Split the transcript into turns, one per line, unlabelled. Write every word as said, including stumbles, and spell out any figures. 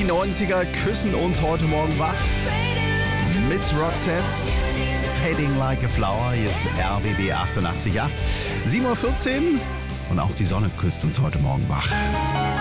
Die neunziger küssen uns heute Morgen wach. Mit Roxette. Fading Like a Flower. Hier ist R B B achtundachtzig Komma acht. sieben Uhr vierzehn. Und auch die Sonne küsst uns heute Morgen wach.